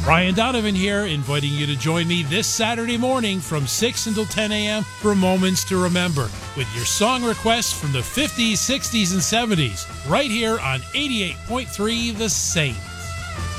Ryan Donovan here, inviting you to join me this Saturday morning from 6 until 10 a.m. for Moments to Remember with your song requests from the 50s, 60s, and 70s right here on 88.3 The Saint.